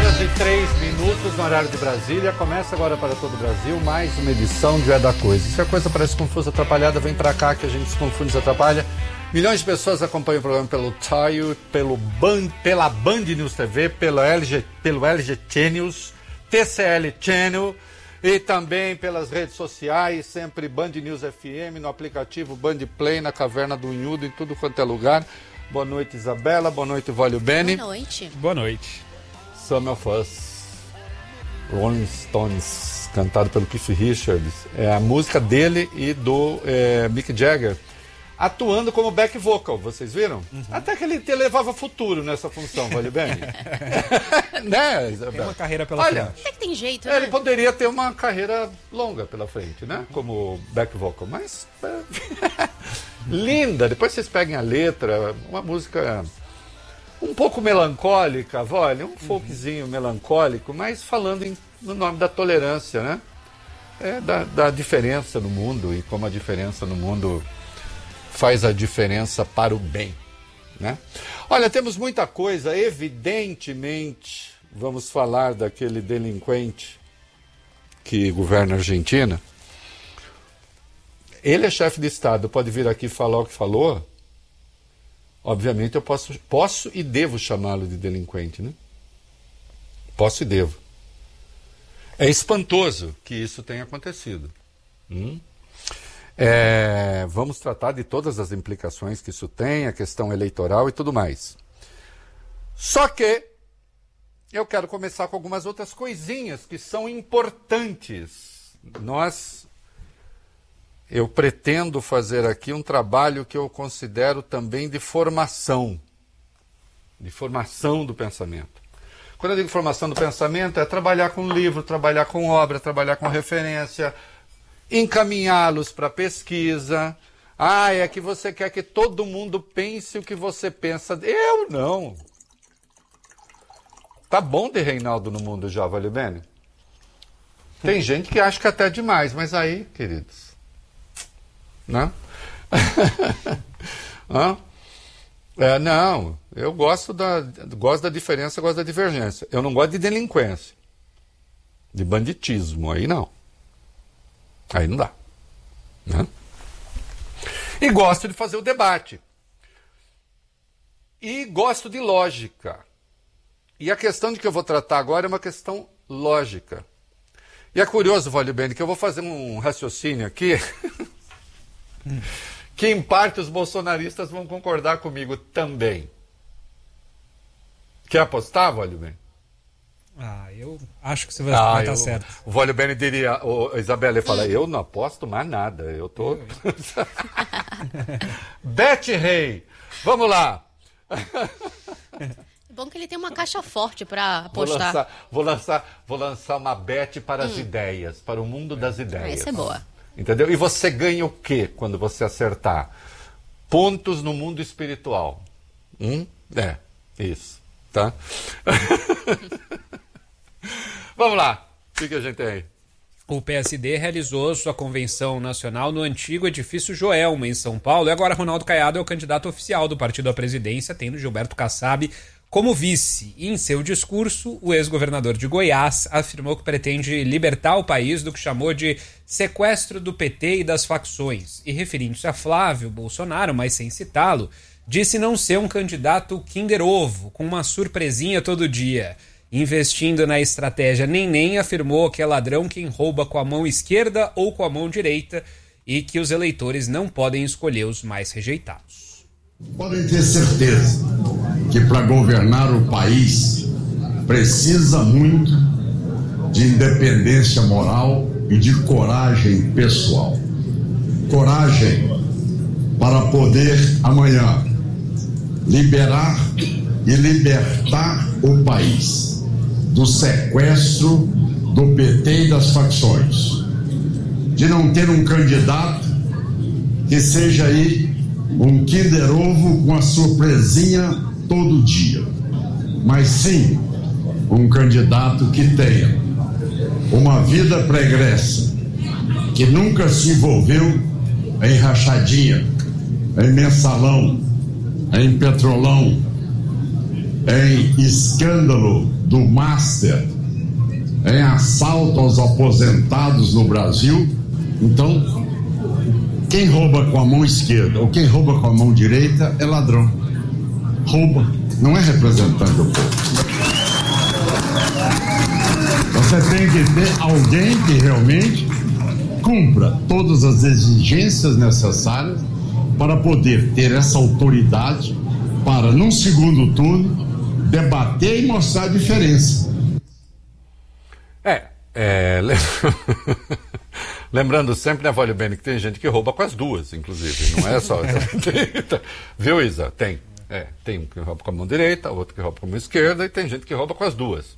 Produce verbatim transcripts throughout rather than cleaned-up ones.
horas e três minutos no horário de Brasília. Começa agora para todo o Brasil mais uma edição de É da Coisa. Se a coisa parece confusa, atrapalhada, vem pra cá que a gente se confunde e se atrapalha. Milhões de pessoas acompanham o programa pelo Tile, pelo Band, pela Band News T V, pelo L G, pelo L G Channels, T C L Channel e também pelas redes sociais, sempre Band News F M, no aplicativo Band Play, na Caverna do Unhudo, em tudo quanto é lugar. Boa noite, Isabela. Boa noite, Vólio Bene. Boa noite. Boa noite. Some of Us, Rolling Stones, cantado pelo Keith Richards. É a música dele e do é, Mick Jagger, atuando como back vocal, vocês viram? Uhum. Até que ele te levava futuro nessa função, vale bem? Né, Isabela? Tem uma carreira pela Olha, frente. Até que tem jeito, é, né? ele poderia ter uma carreira longa pela frente, né? Como back vocal, mas... linda, depois vocês peguem a letra, uma música... um pouco melancólica, olha, um folkzinho melancólico, mas falando em, no nome da tolerância, né? É, da, da diferença no mundo e como a diferença no mundo faz a diferença para o bem, né? Olha, temos muita coisa, evidentemente, vamos falar daquele delinquente que governa a Argentina. Ele é chefe de Estado, pode vir aqui falar o que falou. Obviamente eu posso, posso e devo chamá-lo de delinquente, né? Posso e devo. É espantoso que isso tenha acontecido. Hum? É, vamos tratar de todas as implicações que isso tem, a questão eleitoral e tudo mais. Só que eu quero começar com algumas outras coisinhas que são importantes. Nós... Eu pretendo fazer aqui um trabalho que eu considero também de formação, de formação do pensamento. Quando eu digo formação do pensamento, é trabalhar com livro, trabalhar com obra, trabalhar com referência, encaminhá-los para pesquisa. Ah, é que você quer que todo mundo pense o que você pensa. Eu não. Tá bom de Reinaldo no mundo já, vale bem? Tem gente que acha que até é demais, mas aí, queridos... Não? é, não, eu gosto da, gosto da diferença, gosto da divergência. Eu não gosto de delinquência, de banditismo, aí não. Aí não dá. Né? E gosto de fazer o debate. E gosto de lógica. E a questão de que eu vou tratar agora é uma questão lógica. E é curioso, Vólio Bene, que eu vou fazer um raciocínio aqui... que em parte os bolsonaristas vão concordar comigo também. Quer apostar, Vólio Bene? Ah, eu acho que você vai, ah, vai estar eu, certo. O Vólio Bene diria, o Isabela fala, hum. eu não aposto mais nada, eu tô... Bete Rei, vamos lá. É bom que ele tem uma caixa forte para apostar. Vou lançar, vou, lançar, vou lançar uma bet para hum. as ideias, para o mundo das ideias. Essa é boa. Entendeu? E você ganha o quê quando você acertar? Pontos no mundo espiritual. Hum? É, isso. Tá? Vamos lá. O que, que a gente tem aí? O P S D realizou sua convenção nacional no antigo edifício Joelma, em São Paulo. E agora Ronaldo Caiado é o candidato oficial do partido à presidência, tendo Gilberto Kassab como vice. E em seu discurso, o ex-governador de Goiás afirmou que pretende libertar o país do que chamou de sequestro do P T e das facções. E referindo-se a Flávio Bolsonaro, mas sem citá-lo, disse não ser um candidato Kinder Ovo, com uma surpresinha todo dia. Investindo na estratégia nem-nem, afirmou que é ladrão quem rouba com a mão esquerda ou com a mão direita e que os eleitores não podem escolher os mais rejeitados. Podem ter certeza que para governar o país precisa muito de independência moral e de coragem pessoal. Coragem para poder amanhã liberar e libertar o país do sequestro do P T e das facções, de não ter um candidato que seja aí um Kinder Ovo com a surpresinha todo dia, mas sim um candidato que tenha uma vida pregressa, que nunca se envolveu em rachadinha, em mensalão, em petrolão, em escândalo do Master, em assalto aos aposentados no Brasil. Então, quem rouba com a mão esquerda ou quem rouba com a mão direita é ladrão. Rouba, não é representante do povo. Você tem que ter alguém que realmente cumpra todas as exigências necessárias para poder ter essa autoridade para, num segundo turno, debater e mostrar a diferença. É, é lembrando sempre, né, Vale Bene, que tem gente que rouba com as duas, inclusive, não é só... Viu, Isa? Tem. É, tem um que rouba com a mão direita, outro que rouba com a mão esquerda, e tem gente que rouba com as duas.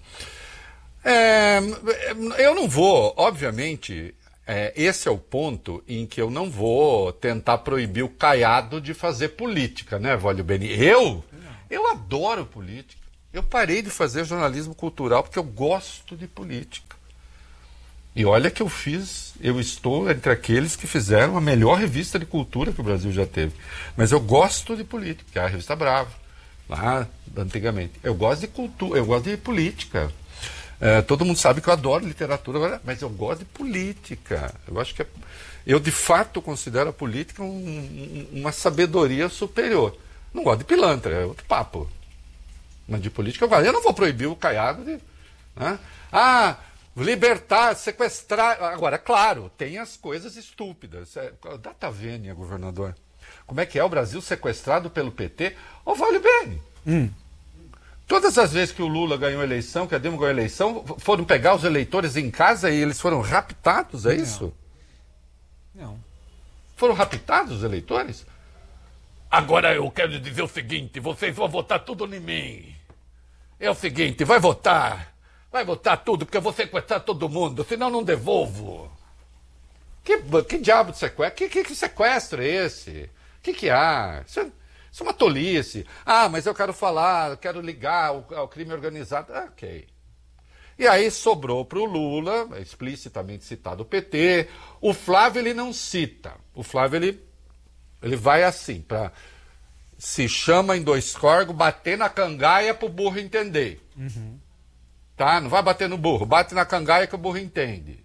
É, eu não vou, obviamente, é, esse é o ponto em que eu não vou tentar proibir o Caiado de fazer política, né, Vale Bene? Eu, eu adoro política. Eu parei de fazer jornalismo cultural porque eu gosto de política. E olha que eu fiz, eu estou entre aqueles que fizeram a melhor revista de cultura que o Brasil já teve. Mas eu gosto de política, que é a revista Bravo, lá antigamente. Eu gosto de cultura, eu gosto de política. É, todo mundo sabe que eu adoro literatura, mas eu gosto de política. Eu acho que é, eu de fato considero a política um, um, uma sabedoria superior. Não gosto de pilantra, é outro papo. Mas de política eu gosto. Eu não vou proibir o Caiado de... Né? Ah, libertar, sequestrar... Agora, claro, tem as coisas estúpidas. É, data vênia, governador. Como é que é o Brasil sequestrado pelo P T? Ô, Vale Bene. Hum. Todas as vezes que o Lula ganhou a eleição, que a Dilma ganhou a eleição, foram pegar os eleitores em casa e eles foram raptados, é isso? Não. Não. Foram raptados os eleitores? Agora eu quero dizer o seguinte, vocês vão votar tudo em mim. É o seguinte, vai votar. Vai votar tudo, porque eu vou sequestrar todo mundo, senão não devolvo. Que, que diabo de sequestro? Que, que, que sequestro é esse? O que, que há? Isso é, isso é uma tolice. Ah, mas eu quero falar, eu quero ligar ao, ao crime organizado. Ah, ok. E aí sobrou para o Lula, explicitamente citado o P T. O Flávio, ele não cita. O Flávio, ele, ele vai assim, para... Se chama em dois corgos, bater na cangaia para o burro entender. Uhum. Tá? Não vai bater no burro, bate na cangaia que o burro entende.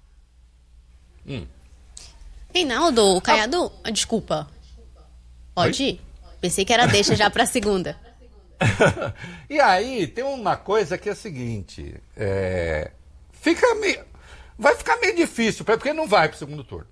Hum. Reinaldo, o Caiado... Ah. Desculpa. Pode ir? Pensei que era deixa já para segunda. E aí, tem uma coisa que é a seguinte. É... Fica meio... Vai ficar meio difícil, porque não vai para o segundo turno.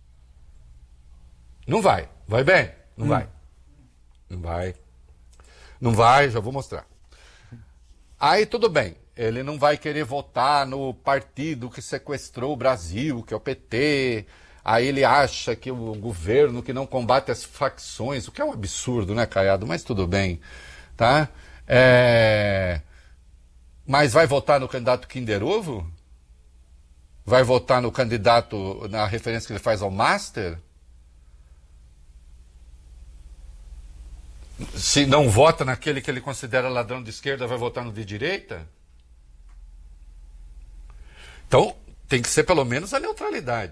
Não vai. Vai bem? Não hum. vai. Não vai. Não vai, já vou mostrar. Aí tudo bem. Ele não vai querer votar no partido que sequestrou o Brasil, que é o P T. Aí ele acha que o governo que não combate as facções, o que é um absurdo, né, Caiado? Mas tudo bem, tá? É... Mas vai votar no candidato Kinder Ovo? Vai votar no candidato, na referência que ele faz ao Master? Se não vota naquele que ele considera ladrão de esquerda, vai votar no de direita? Então, tem que ser pelo menos a neutralidade.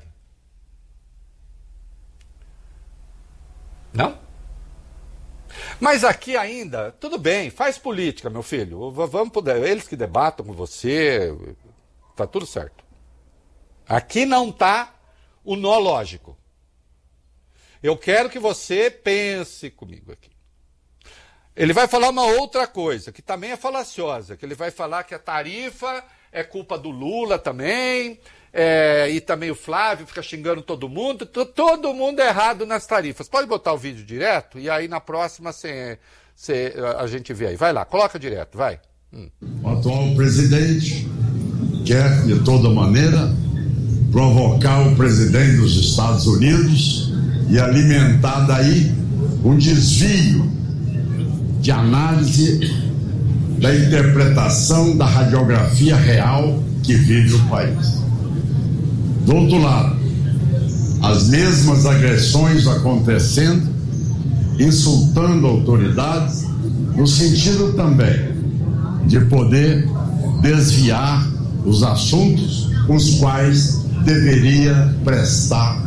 Não? Mas aqui ainda, tudo bem, faz política, meu filho. Vamos poder, eles que debatam com você, tá tudo certo. Aqui não tá o nó lógico. Eu quero que você pense comigo aqui. Ele vai falar uma outra coisa, que também é falaciosa, que ele vai falar que a tarifa é culpa do Lula também, é, e também o Flávio fica xingando todo mundo, todo mundo é errado nas tarifas. Pode botar o vídeo direto, e aí na próxima cê, cê, a gente vê aí. Vai lá, coloca direto, vai. Hum. O atual presidente quer, de toda maneira, provocar o presidente dos Estados Unidos e alimentar daí um desvio de análise da interpretação da radiografia real que vive o país. Do outro lado, as mesmas agressões acontecendo, insultando autoridades, no sentido também de poder desviar os assuntos com os quais deveria prestar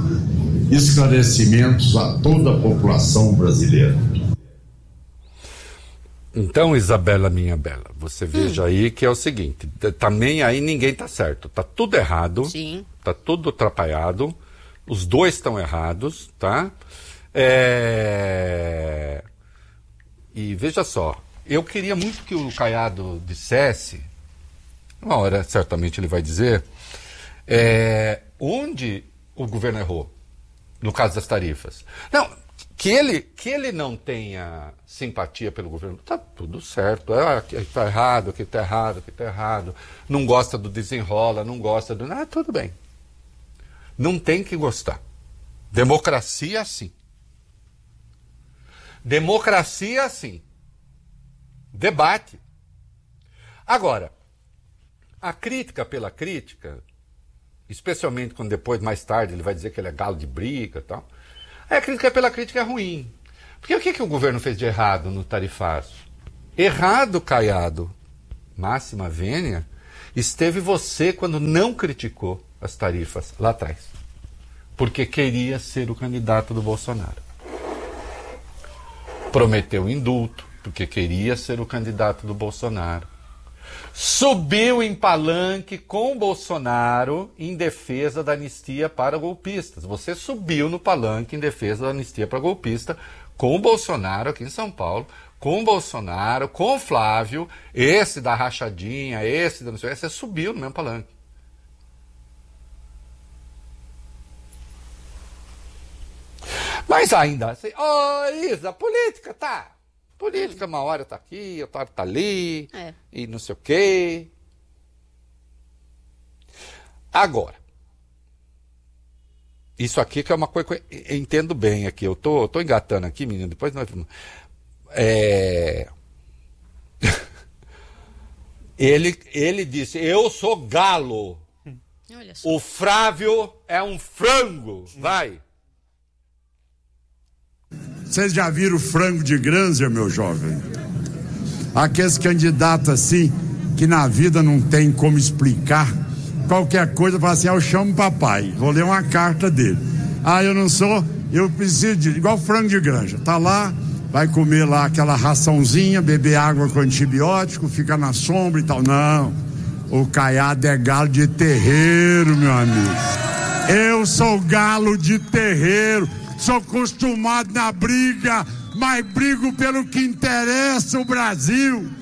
esclarecimentos a toda a população brasileira. Então, Isabela, minha bela, você veja hum. aí que é o seguinte, também aí ninguém tá certo, tá tudo errado, Sim. tá tudo atrapalhado, os dois estão errados, tá? É... E veja só, eu queria muito que o Caiado dissesse, uma hora certamente ele vai dizer, é, onde o governo errou, no caso das tarifas. Não, que ele, que ele não tenha simpatia pelo governo, tá tudo certo, é, aqui tá errado, aqui tá errado, aqui tá errado, não gosta do desenrola, não gosta do... Ah, tudo bem. Não tem que gostar. Democracia, sim. Democracia, sim. Debate. Agora, a crítica pela crítica, especialmente quando depois, mais tarde, ele vai dizer que ele é galo de briga e tal, a crítica pela crítica é ruim. Porque o que, que o governo fez de errado no tarifário? Errado, Caiado, máxima vênia, esteve você quando não criticou as tarifas lá atrás. Porque queria ser o candidato do Bolsonaro. Prometeu indulto, porque queria ser o candidato do Bolsonaro. Subiu em palanque com o Bolsonaro em defesa da anistia para golpistas. Você subiu no palanque em defesa da anistia para golpista com o Bolsonaro aqui em São Paulo, com o Bolsonaro, com o Flávio, esse da rachadinha, esse da não sei o que, você subiu no mesmo palanque. Mas ainda assim, ô oh, Isa, política, tá? Política, uma hora tá aqui, outra hora tá ali, é. E não sei o quê. Agora, isso aqui que é uma coisa que eu entendo bem aqui, eu tô, eu tô engatando aqui, menino, depois nós... É... ele, ele disse, eu sou galo, Olha só. O Flávio é um frango, vai. Vocês já viram frango de granja, meu jovem? Aqueles candidatos assim, que na vida não tem como explicar, qualquer coisa, fala assim, ah, eu chamo papai, vou ler uma carta dele. Ah, eu não sou, eu preciso de, igual frango de granja, tá lá, vai comer lá aquela raçãozinha, beber água com antibiótico, fica na sombra e tal. Não, o Caiado é galo de terreiro, meu amigo. Eu sou galo de terreiro. Sou acostumado na briga, mas brigo pelo que interessa o Brasil.